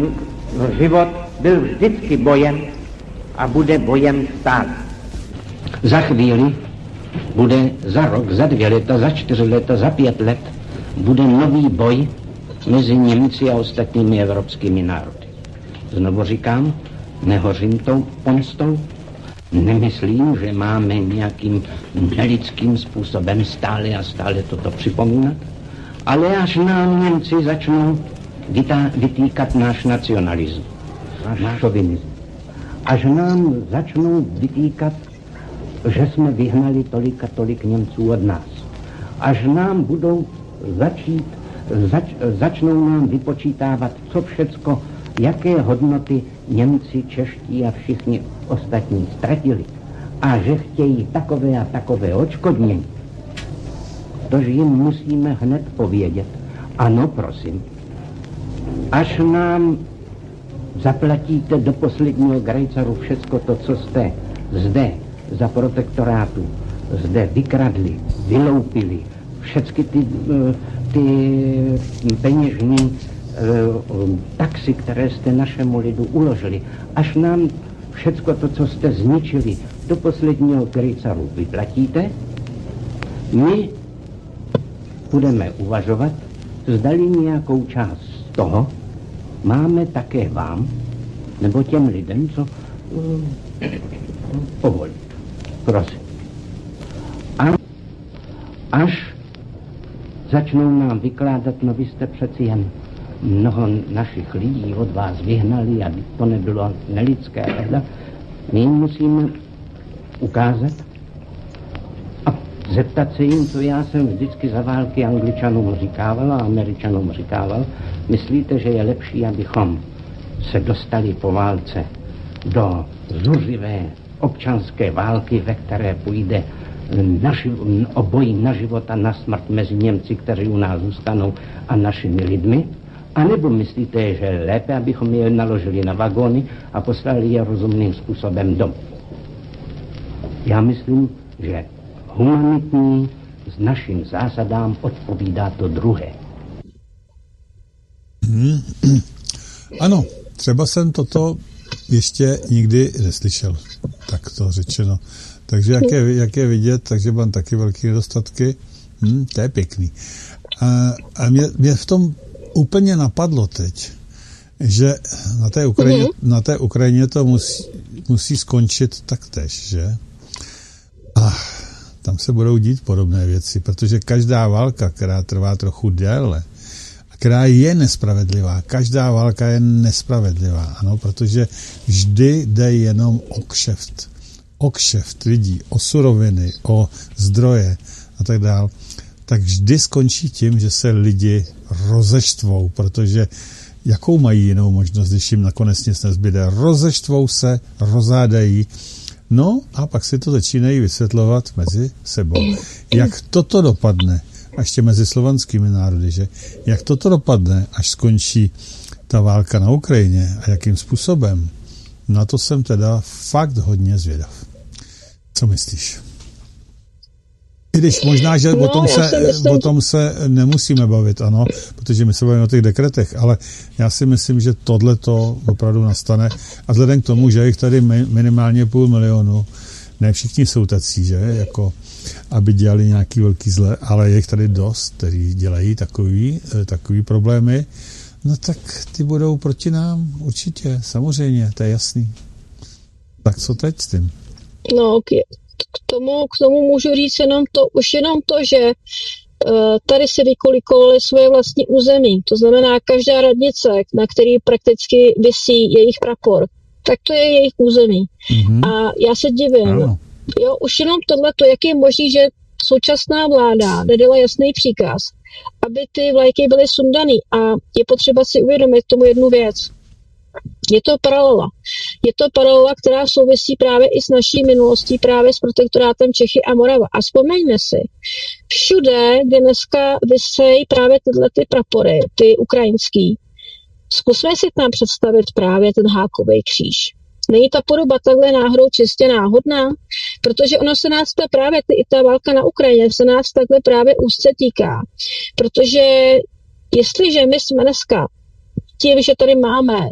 život byl vždycky bojem a bude bojem stále. Za chvíli bude za rok, za 2 leta, za 4 leta, za 5 let bude nový boj mezi Němci a ostatními evropskými národy. Znovu říkám, nehořím tou pomstou, nemyslím, že máme nějakým nelidským způsobem stále a stále toto připomínat, ale až nám Němci začnou vytýkat náš nacionalismus, náš šovinismus, až nám začnou vytýkat, že jsme vyhnali tolik a tolik Němců od nás, až nám budou začnou nám vypočítávat, co všecko, jaké hodnoty Němci, čeští a všichni ostatní ztratili a že chtějí takové a takové odškodnění, tož jim musíme hned povědět. Ano, prosím, až nám zaplatíte do posledního grejcaru všecko to, co jste zde za protektorátu zde vykradli, vyloupili, všechny ty peněžní taxy, které jste našemu lidu uložili, až nám všecko to, co jste zničili, do posledního grejcaru vyplatíte, my budeme uvažovat, zdali nějakou část z toho máme také vám, nebo těm lidem, co povolit. Prosím. A až začnou nám vykládat, no vy jste přeci jen mnoho našich lidí od vás vyhnali a to nebylo nelidské, my jim musíme ukázat a zeptat se jim, co já jsem vždycky za války Angličanům říkával a Američanům říkával. Myslíte, že je lepší, abychom se dostali po válce do zuřivé občanské války, ve které půjde o boji na život a na smrt mezi Němci, kteří u nás zůstanou, a našimi lidmi? A nebo myslíte, že je lépe, abychom je naložili na vagóny a poslali je rozumným způsobem domů? Já myslím, že humanitní s našim zásadám odpovídá to druhé. Ano, třeba jsem toto ještě nikdy neslyšel, tak to řečeno. Takže jak je vidět, takže mám taky velké nedostatky. To je pěkný. A mě v tom úplně napadlo teď, že na té Ukrajině to musí skončit taktéž, že? A tam se budou dít podobné věci, protože každá válka, která trvá trochu déle, která je nespravedlivá, každá válka je nespravedlivá, ano, protože vždy jde jenom o kšeft lidí, o suroviny, o zdroje a tak dále, tak vždy skončí tím, že se lidi rozeštvou, protože jakou mají jinou možnost, když jim nakonec nic nezbyde? Rozeštvou se, rozhádají, no a pak si to začínají vysvětlovat mezi sebou. Jak toto dopadne, a ještě mezi slovanskými národy, že? Jak toto dopadne, až skončí ta válka na Ukrajině a jakým způsobem? Na to jsem teda fakt hodně zvědav. Co myslíš? I když možná, že o tom se nemusíme bavit, ano, protože my se bavíme o těch dekretech, ale já si myslím, že tohleto opravdu nastane. A vzhledem k tomu, že jich tady minimálně 500 000, ne všichni jsou tací, že, jako aby dělali nějaký velký zle, ale je jich tady dost, kteří dělají takový problémy, no tak ty budou proti nám určitě, samozřejmě, to je jasný. Tak co teď s tím? No, k tomu můžu říct jenom to, že tady si vykolikovali svoje vlastní území. To znamená, každá radnice, na který prakticky visí jejich prapor, tak to je jejich území. Mm-hmm. A já se divím, jo, už jenom tohleto, jak je možný, že současná vláda nedala jasný příkaz, aby ty vlajky byly sundaný. A je potřeba si uvědomit tomu jednu věc. Je to paralela, která souvisí právě i s naší minulostí, právě s protektorátem Čechy a Morava. A vzpomeňme si, všude, kde dneska visejí právě tyhle ty prapory, ty ukrajinský, zkusme si tam představit právě ten hákový kříž. Není ta podoba takhle náhodou čistě náhodná? Protože ono se nás ta válka na Ukrajině se nás takhle právě úzce týká. Protože jestliže my jsme dneska tím, že tady máme